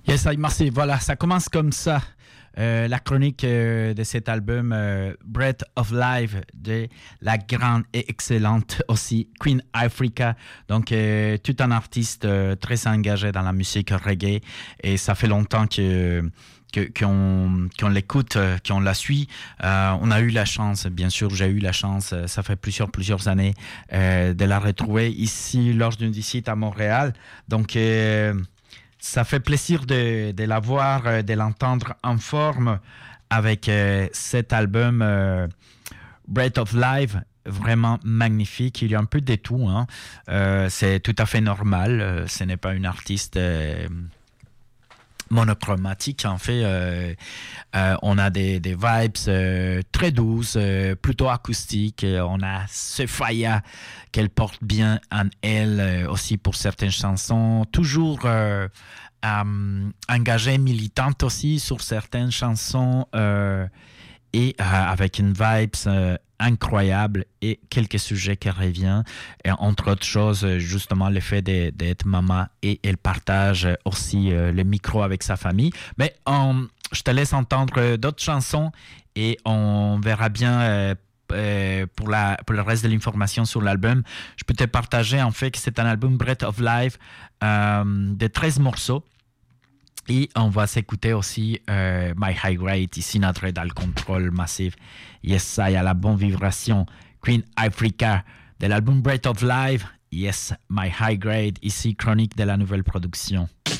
Yes, merci. Voilà, ça commence comme ça. La chronique de cet album Breath of Life de la grande et excellente aussi Queen Ifrica. Donc, tout un artiste très engagé dans la musique reggae. Et ça fait longtemps qu'on l'écoute, qu'on la suit. On a eu la chance, bien sûr, j'ai eu la chance, ça fait plusieurs années, de la retrouver ici lors d'une visite à Montréal. Donc, ça fait plaisir de la voir, de l'entendre en forme avec cet album Breath of Life, vraiment magnifique. Il y a un peu de tout, hein. C'est tout à fait normal. Ce n'est pas une artiste monochromatique. En fait, on a des vibes très douces, plutôt acoustiques. On a Sophia qu'elle porte bien en elle aussi pour certaines chansons. Toujours engagée, militante aussi sur certaines chansons et avec une vibe incroyable et quelques sujets qui reviennent. Et entre autres choses, justement, le fait d'être maman et elle partage aussi le micro avec sa famille. Mais je te laisse entendre d'autres chansons et on verra bien pour le reste de l'information sur l'album. Je peux te partager en fait que c'est un album Breath of Life de 13 morceaux. Et on va s'écouter aussi My High Grade, ici notre dans le contrôle massif. Yes, ça, il y a la bonne vibration. Queen Ifrica de l'album Breath of Life. Yes, My High Grade, ici chronique de la nouvelle production.